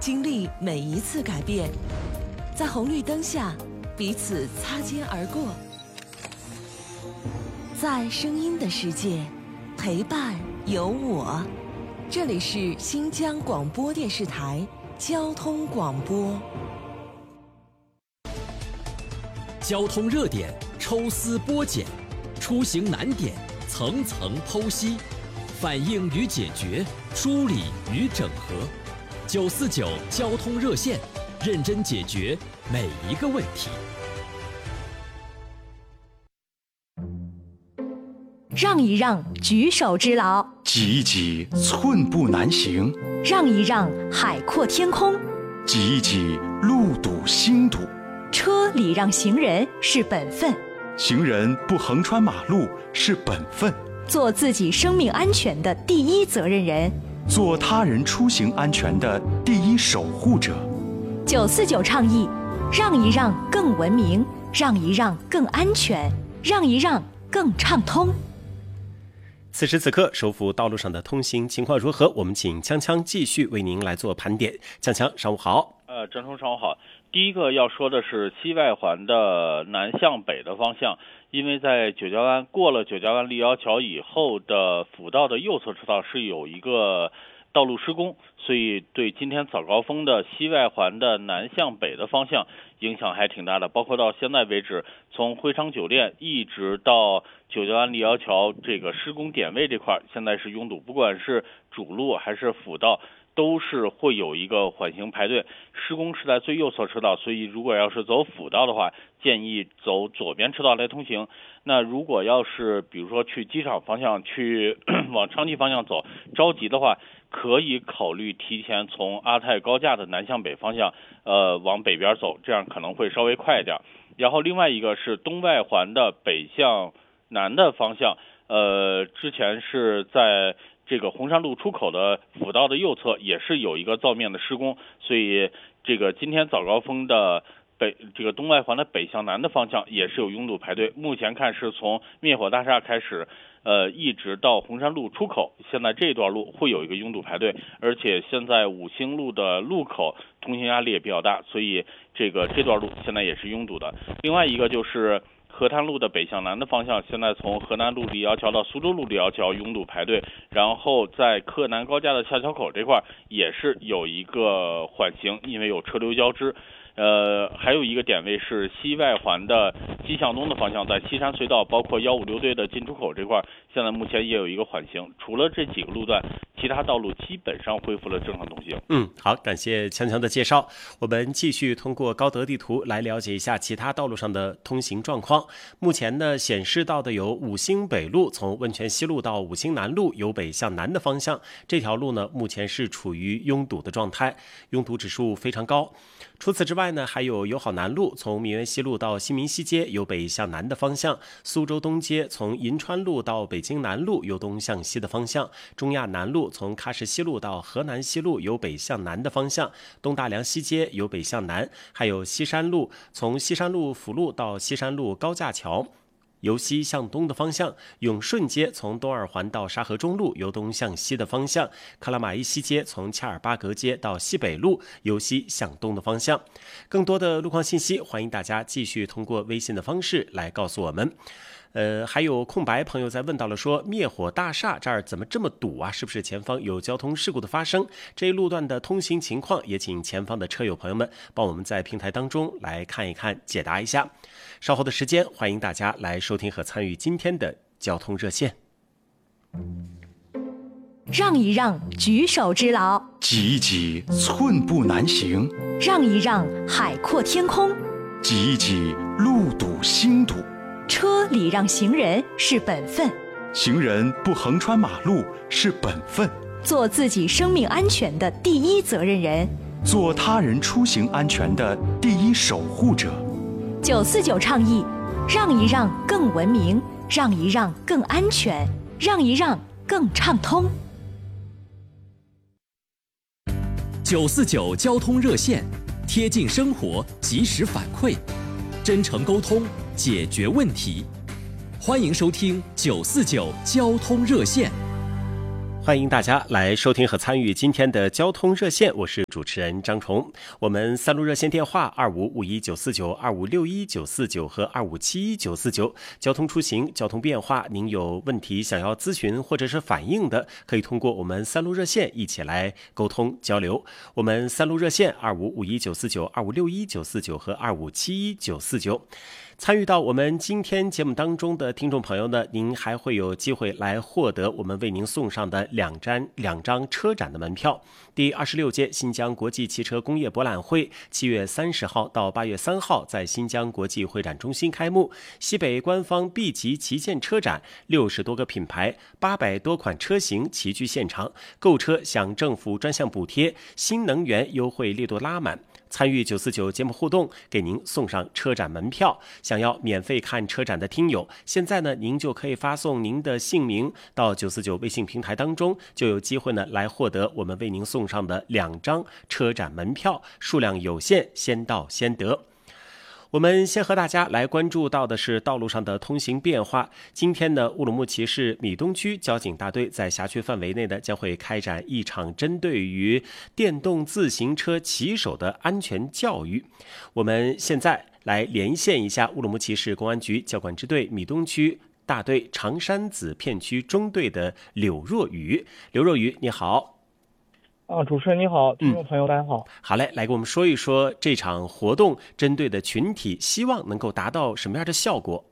经历每一次改变，在红绿灯下彼此擦肩而过，在声音的世界陪伴有我。这里是新疆广播电视台交通广播。 交通热点抽丝剥茧，出行难点层层剖析，反映与解决，梳理与整合。949交通热线，认真解决每一个问题。 让一让，举手之劳； 挤一挤，寸步难行； 让一让，海阔天空； 挤一挤，路堵心堵。 车礼让行人是本分， 行人不横穿马路是本分。 做自己生命安全的第一责任人， 做他人出行安全的第一守护者。 949倡议：让一让更文明，让一让更安全，让一让更畅通。 此时此刻，首府道路上的通行情况如何？我们请锵锵继续为您来做盘点。锵锵，上午好。 郑冲，上午好。第一个要说的是西外环的南向北的方向，因为在九江湾过了九江湾立交桥以后的辅道的右侧车道是有一个道路施工，所以对今天早高峰的西外环的南向北的方向影响还挺大的，包括到现在为止，从会昌酒店一直到九江湾立交桥这个施工点位这块，现在是拥堵，不管是主路还是辅道，都是会有一个缓行排队。施工是在最右侧车道，所以如果要是走辅道的话，建议走左边车道来通行。那如果要是比如说去机场方向去往昌吉方向走，着急的话，可以考虑提前从阿泰高架的南向北方向往北边走，这样可能会稍微快一点。然后另外一个是东外环的北向南的方向，之前是在这个红山路出口的辅道的右侧也是有一个造面的施工，所以这个今天早高峰的这个东外环的北向南的方向也是有拥堵排队。目前看是从灭火大厦开始，一直到红山路出口，现在这段路会有一个拥堵排队，而且现在五星路的路口通行压力也比较大，所以这段路现在也是拥堵的。另外一个就是河滩路的北向南的方向，现在从河南路立交桥到苏州路立交桥拥堵排队，然后在柯南高架的下桥口这块也是有一个缓行，因为有车流交织。还有一个点位是西外环的西向东的方向，在西山隧道包括156队的进出口这块，现在目前也有一个缓行。除了这几个路段，其他道路基本上恢复了正常通行。 好，感谢锵锵的介绍。我们继续通过高德地图来了解一下其他道路上的通行状况。目前呢，显示到的有五星北路从温泉西路到五星南路由北向南的方向，这条路呢目前是处于拥堵的状态，拥堵指数非常高。除此之外呢，还有友好南路从民园西路到新民西街由北向南的方向，苏州东街从银川路到北京南路由东向西的方向，中亚南路从喀什西路到河南西路由北向南的方向，东大梁西街由北向南，还有西山路从西山路辅路到西山路高架桥由西向东的方向，永顺街从东二环到沙河中路由东向西的方向，克拉玛依西街从恰尔巴格街到西北路由西向东的方向。更多的路况信息，欢迎大家继续通过微信的方式来告诉我们。还有空白朋友在问到了说，灭火大厦这儿怎么这么堵啊？是不是前方有交通事故的发生？这一路段的通行情况，也请前方的车友朋友们帮我们在平台当中来看一看，解答一下。稍后的时间，欢迎大家来收听和参与今天的交通热线。 让一让，举手之劳； 挤一挤，寸步难行； 让一让，海阔天空； 挤一挤，路堵心堵。 车礼让行人是本分， 行人不横穿马路是本分。 做自己生命安全的第一责任人， 做他人出行安全的第一守护者。 949倡议：让一让更文明，让一让更安全，让一让更畅通。 949交通热线，贴近生活，及时反馈，真诚沟通，解决问题。欢迎收听949交通热线。 欢迎大家来收听和参与今天的交通热线，我是主持人张崇。我们3路热线电话2551-949、2561-949和2571-949。交通出行、交通变化，您有问题想要咨询或者是反映的，可以通过我们3路热线一起来沟通交流。我们3路热线2551-949、2561-949和2571-949。参与到我们今天节目当中的听众朋友呢，您还会有机会来获得我们为您送上的两张车展的门票。第26届新疆国际汽车工业博览会7月30号到8月3号在新疆国际会展中心开幕，西北官方 B 级旗舰车展，60多个品牌，800多款车型齐聚现场，购车享政府专项补贴，新能源优惠力度拉满。参与949节目互动，给您送上车展门票。想要免费看车展的听友，现在呢，您就可以发送您的姓名到949微信平台当中，就有机会呢来获得我们为您送上的2张车展门票，数量有限，先到先得。我们先和大家来关注到的是道路上的通行变化。今天呢，乌鲁木齐市米东区交警大队在辖区范围内呢，将会开展一场针对于电动自行车骑手的安全教育。我们现在来连线一下乌鲁木齐市公安局交管支队米东区大队长山子片区中队的柳若雨。柳若雨，你好。 主持人你好，听众朋友大家好。 好嘞，来给我们说一说这场活动针对的群体希望能够达到什么样的效果？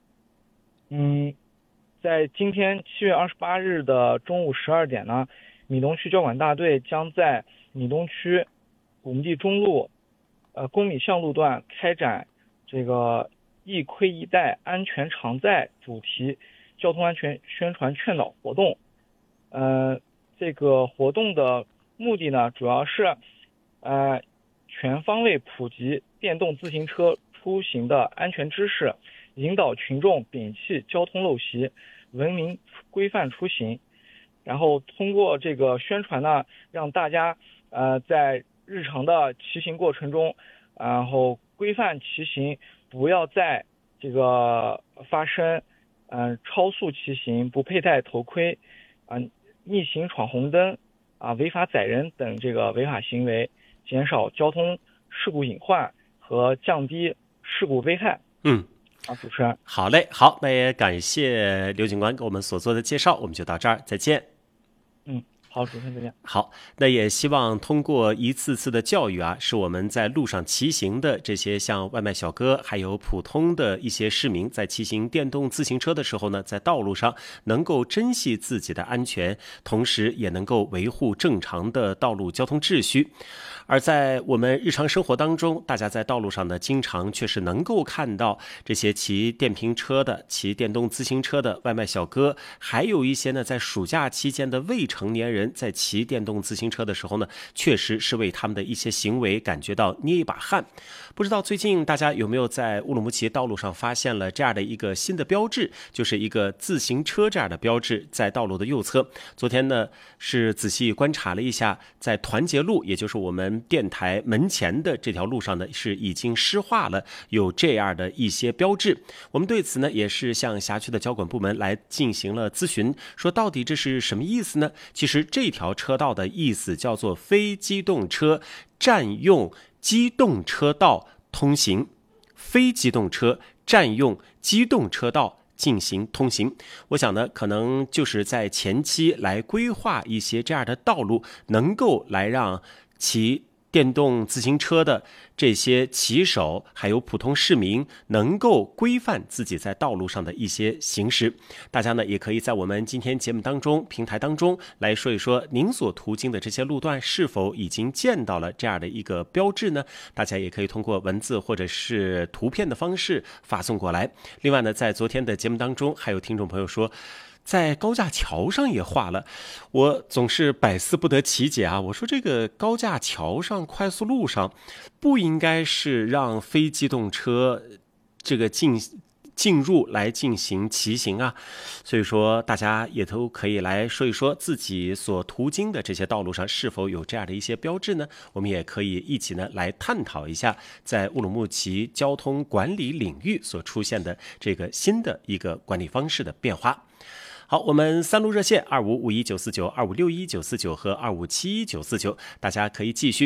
在今天7月28日的中午12点呢，米东区交管大队将在米东区古墓地中路公米巷路段开展这个一盔一带安全常在主题交通安全宣传劝导活动。这个活动的目的呢，主要是全方位普及电动自行车出行的安全知识，引导群众摒弃交通陋习，文明规范出行。然后通过这个宣传呢，让大家在日常的骑行过程中，然后规范骑行，不要在这个发生超速骑行、不佩戴头盔逆行闯红灯违法载人等这个违法行为，减少交通事故隐患和降低事故危害。主持人。 好嘞，好，那也感谢刘警官给我们所做的介绍，我们就到这儿，再见。 好，主持人再见。 好，那也希望通过一次次的教育使我们在路上骑行的这些像外卖小哥，还有普通的一些市民，在骑行电动自行车的时候呢，在道路上能够珍惜自己的安全，同时也能够维护正常的道路交通秩序。而在我们日常生活当中，大家在道路上呢，经常确实能够看到这些骑电瓶车的、骑电动自行车的外卖小哥，还有一些呢，在暑假期间的未成年人在骑电动自行车的时候呢，确实是为他们的一些行为感觉到捏一把汗。不知道最近大家有没有在乌鲁木齐道路上发现了这样的一个新的标志，就是一个自行车这样的标志，在道路的右侧。昨天呢，是仔细观察了一下，在团结路，也就是我们电台门前的这条路上呢，是已经施化了有这样的一些标志。我们对此呢，也是向辖区的交管部门来进行了咨询，说到底这是什么意思呢？其实这条车道的意思叫做非机动车占用机动车道通行，非机动车占用机动车道进行通行。我想呢，可能就是在前期来规划一些这样的道路，能够来让骑电动自行车的这些骑手还有普通市民能够规范自己在道路上的一些行驶。大家呢也可以在我们今天节目当中平台当中来说一说您所途经的这些路段是否已经见到了这样的一个标志呢？大家也可以通过文字或者是图片的方式发送过来。另外呢，在昨天的节目当中还有听众朋友说在高架桥上也画了，我总是百思不得其解我说这个高架桥上、快速路上，不应该是让非机动车这个进入来进行骑行所以说大家也都可以来说一说自己所途经的这些道路上是否有这样的一些标志呢？我们也可以一起呢来探讨一下，在乌鲁木齐交通管理领域所出现的这个新的一个管理方式的变化。 好，我们3路热线255199、256199和257199，大家可以继续